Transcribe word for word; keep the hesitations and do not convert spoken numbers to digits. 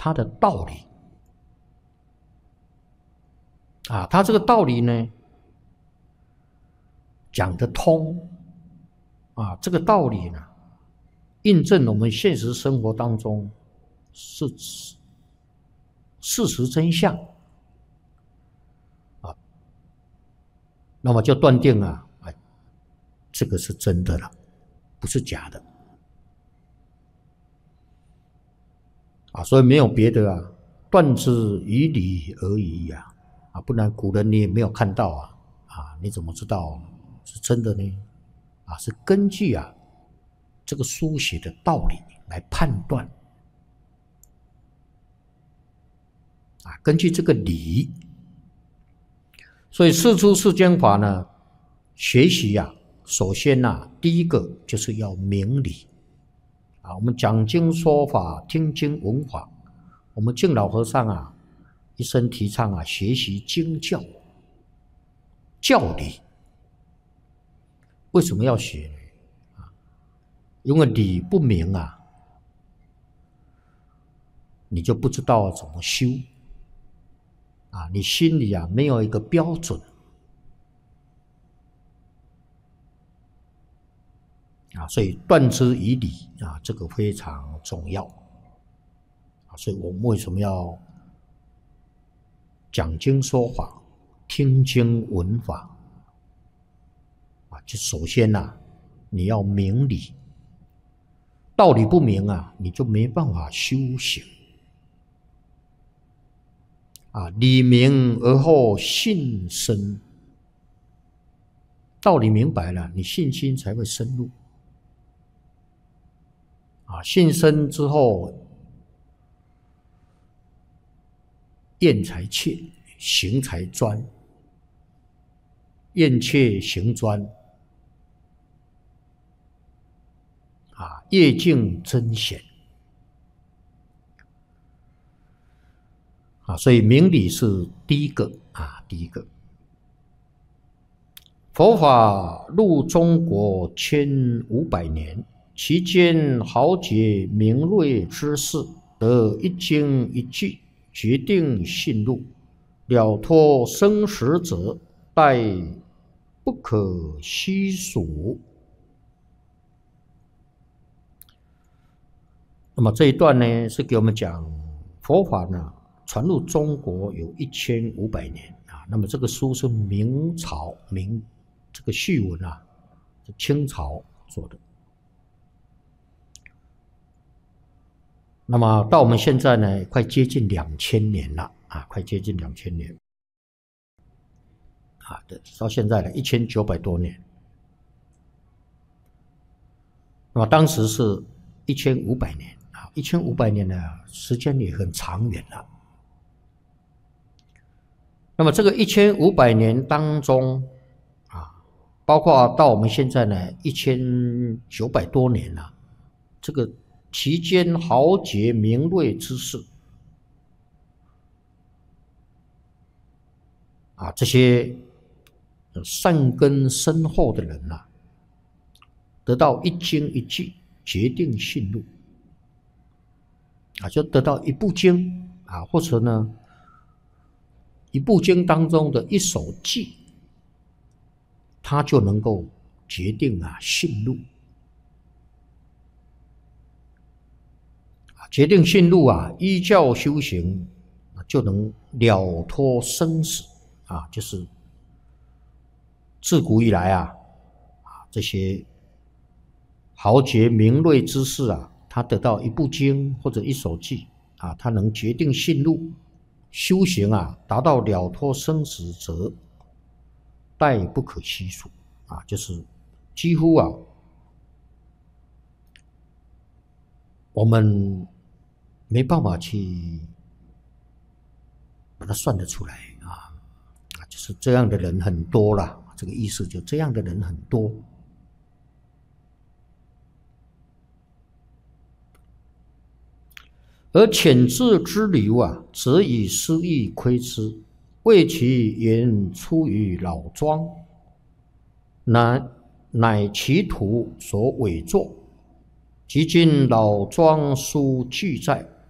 它的道理啊，它这个道理呢讲得通啊，这个道理呢印证我们现实生活当中是事实真相啊，那么就断定啊，啊，这个是真的了，不是假的啊，所以没有别的啊，断之以理而已呀，啊，不然古人你也没有看到啊，啊，你怎么知道是真的呢？啊，是根据啊这个书写的道理来判断，啊，根据这个理，所以世出世间法呢，学习啊，首先呐、啊，第一个就是要明理。啊，我们讲经说法，听经闻法，我们敬老和尚啊，一生提倡啊，学习经教教理。为什么要学呢？因为理不明啊，你就不知道怎么修啊，你心里啊没有一个标准啊，所以断之以理啊，这个非常重要啊。所以我们为什么要讲经说法、听经闻法啊？就首先呐、啊，你要明理，道理不明啊，你就没办法修行啊。理明而后信深，道理明白了，你信心才会深入。啊，信深之后，验才切，行才专。验切行专，啊，业净真显。啊，所以明理是第一个啊，第一个。佛法入中国千五百年。其间豪杰名锐之士，得一经一句，决定信入，了脱生死者，殆不可悉数。那么这一段呢，是给我们讲佛法呢传入中国有一千五百年啊。那么这个书是明朝明这个序文啊，是清朝做的。那么到我们现在呢，快接近两千年了啊，快接近两千年啊，对，到现在呢一千九百多年。那么当时是一千五百年啊，一千五百年呢，时间也很长远了。那么这个一千五百年当中啊，包括到我们现在呢一千九百多年了，这个其间豪杰名锐之士啊，这些善根深厚的人呐、啊，得到一经一句，决定信入啊，就得到一部经啊，或者呢一部经当中的一首偈，他就能够决定啊信入。决定信入啊，依教修行，就能了脱生死啊！就是自古以来啊，啊这些豪杰名锐之士啊，他得到一部经或者一首偈啊，他能决定信入，修行啊，达到了脱生死者，殆不可悉数啊！就是几乎啊，我们没办法去把它算得出来啊，就是这样的人很多啦，这个意思就这样的人很多。而浅智之流啊，则以私意窥之，谓其言出于老庄，乃乃其徒所伪作。即今老庄书俱在，